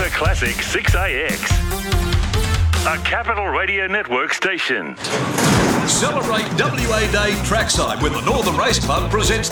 Classic 6AX. A Capital Radio Network station. Celebrate WA Day trackside when the Northern Race Club presents